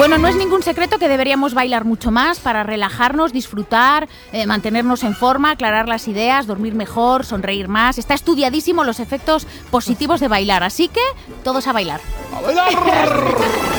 Bueno, no es ningún secreto que deberíamos bailar mucho más para relajarnos, disfrutar, mantenernos en forma, aclarar las ideas, dormir mejor, sonreír más. Está estudiadísimo los efectos positivos de bailar, así que todos a bailar. ¡A bailar!